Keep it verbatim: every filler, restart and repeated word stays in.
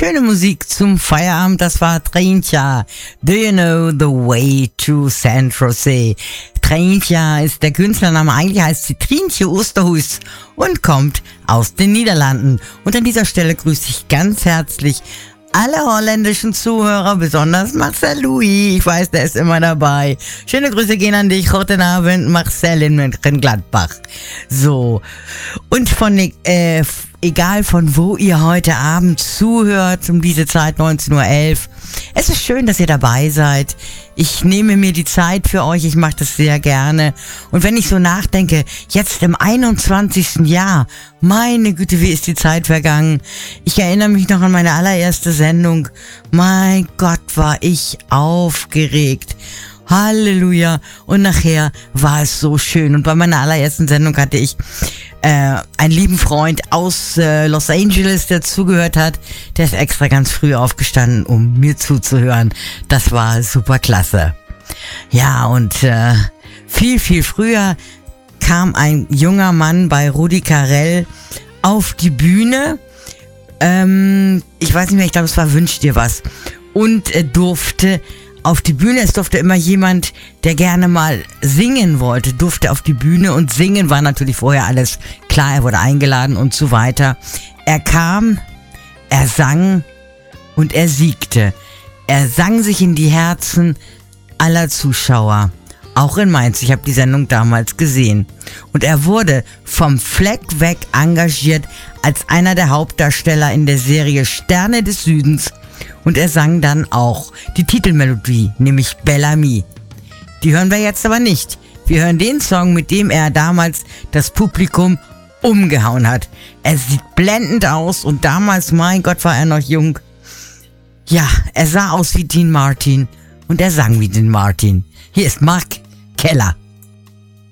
Schöne Musik zum Feierabend, das war Trintia. Do you know the way to San Jose? Trintia ist der Künstlername, eigentlich heißt sie Trientje Oosterhuis und kommt aus den Niederlanden. Und an dieser Stelle grüße ich ganz herzlich alle holländischen Zuhörer, besonders Marcel Louis. Ich weiß, der ist immer dabei. Schöne Grüße gehen an dich. Guten Abend, Marcel in Mönchengladbach. So. Und von, äh, egal von wo ihr heute Abend zuhört, um diese Zeit neunzehn Uhr elf. Es ist schön, dass ihr dabei seid. Ich nehme mir die Zeit für euch, ich mache das sehr gerne. Und wenn ich so nachdenke, jetzt im einundzwanzigsten Jahr, meine Güte, wie ist die Zeit vergangen. Ich erinnere mich noch an meine allererste Sendung. Mein Gott, war ich aufgeregt. Halleluja. Und nachher war es so schön. Und bei meiner allerersten Sendung hatte ich äh, einen lieben Freund aus äh, Los Angeles, der zugehört hat. Der ist extra ganz früh aufgestanden, um mir zuzuhören. Das war super klasse. Ja, und äh, viel, viel früher kam ein junger Mann bei Rudi Carrell auf die Bühne. Ähm, ich weiß nicht mehr, ich glaube, es war Wünsch dir was. Und äh, durfte auf die Bühne, es durfte immer jemand, der gerne mal singen wollte, durfte auf die Bühne, und singen war natürlich vorher alles klar, er wurde eingeladen und so weiter. Er kam, er sang und er siegte. Er sang sich in die Herzen aller Zuschauer, auch in Mainz. Ich habe die Sendung damals gesehen. Und er wurde vom Fleck weg engagiert als einer der Hauptdarsteller in der Serie Sterne des Südens. Und er sang dann auch die Titelmelodie, nämlich Bel Ami. Die hören wir jetzt aber nicht. Wir hören den Song, mit dem er damals das Publikum umgehauen hat. Er sieht blendend aus und damals, mein Gott, war er noch jung. Ja, er sah aus wie Dean Martin und er sang wie Dean Martin. Hier ist Mark Keller.